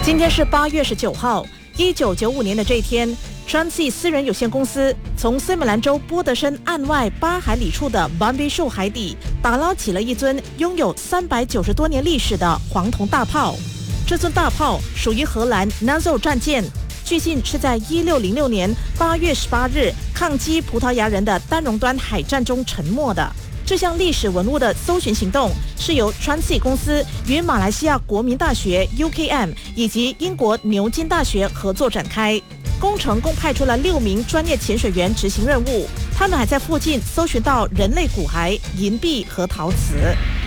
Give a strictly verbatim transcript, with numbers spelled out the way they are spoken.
今天是八月十九号，一九九五年的这一天，川崎私人有限公司从森美兰州波德森岸外八海里处的 Bombay 树海底打捞起了一尊拥有三百九十多年历史的黄铜大炮。这尊大炮属于荷兰 Nassau 战舰，据信是在一六零六年八月十八日抗击葡萄牙人的丹戎端海战中沉没的。这项历史文物的搜寻行动是由川崎公司与马来西亚国民大学 U K M 以及英国牛津大学合作展开。工程共派出了六名专业潜水员执行任务，他们还在附近搜寻到人类骨骸、银币和陶瓷。